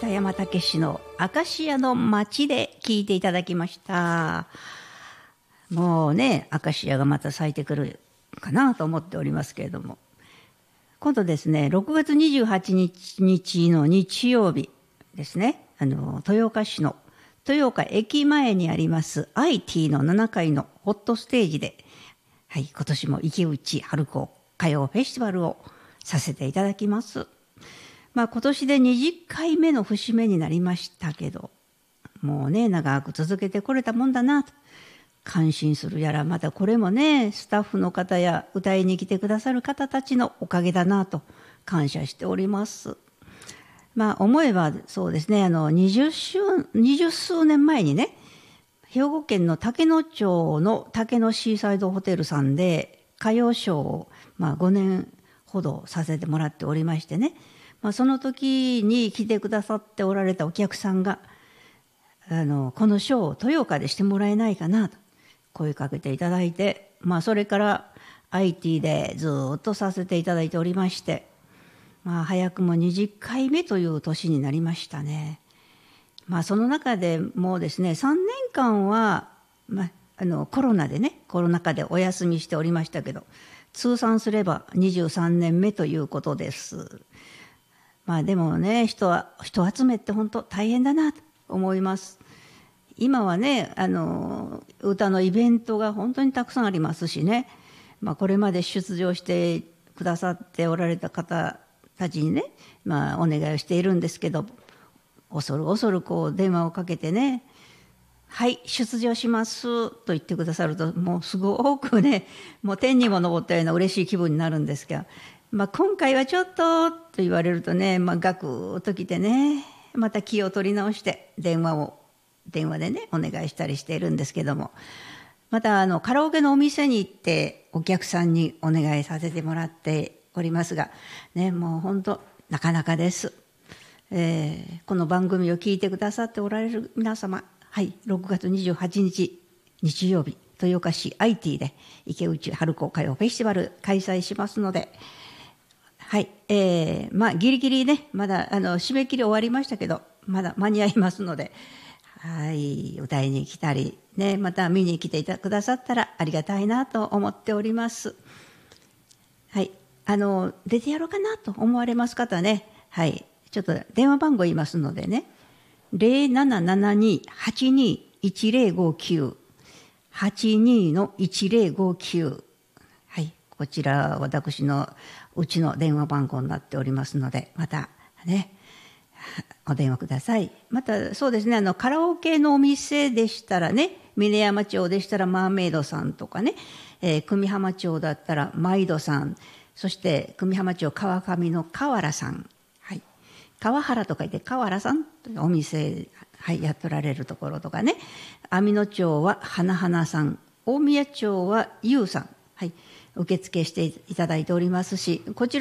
北山武の明石家の街で聞いていただきました。もうね、明石家がまた咲いてくるかなと思っておりますけれども、今度ですね、6月28日の日曜日ですね、豊岡市の豊岡駅前にあります IT の7階のホットステージで、はい、今年も池内春子歌謡フェスティバルをさせていただきます。今年で20回目の節目になりましたけど、もうね、長く続けてこれたもんだなと感心するやら、またこれもね、スタッフの方や歌いに来てくださる方たちのおかげだなと感謝しております。思えばそうですね、20数年前にね、兵庫県の竹野町の竹野シーサイドホテルさんで歌謡ショーを5年ほどさせてもらっておりましてね、その時に来てくださっておられたお客さんがこのショーを豊岡でしてもらえないかなと声かけていただいて、それから IT でずっとさせていただいておりまして、早くも20回目という年になりましたね。その中でもうですね、3年間は、コロナ禍でお休みしておりましたけど、通算すれば23年目ということです。でもね、人集めって本当大変だなと思います。今はね、歌のイベントが本当にたくさんありますしね、これまで出場してくださっておられた方たちにね、お願いをしているんですけど、恐るこう電話をかけてね、はい、出場しますと言ってくださると、もうすごくね、もう天にも昇ったような嬉しい気分になるんですが、今回はちょっと言われるとね、ガクッときてね、また気を取り直して電話でねお願いしたりしているんですけども、またカラオケのお店に行ってお客さんにお願いさせてもらっておりますがね、もう本当なかなかです。この番組を聞いてくださっておられる皆様、はい、6月28日日曜日、豊岡市 IT で池内春子歌謡フェスティバル開催しますので、はい、ギリギリね、まだ締め切り終わりましたけど、まだ間に合いますので、はい、歌いに来たりね、また見に来てくださったらありがたいなと思っております。はい、出てやろうかなと思われます方はね、はい、ちょっと電話番号言いますのでね、0772-821059 82-1059、はい、こちら私のうちの電話番号になっておりますので、またねお電話ください。またそうですね、カラオケのお店でしたらね、峰山町でしたらマーメイドさんとかね、久美浜町だったらマイドさん、そして久美浜町川上の河原さん、はい、川原と書いて河原さんというお店、はい、やっておられるところとかね、網野町は花々さん、大宮町は優さん、はい、受付していただいておりますし、こちら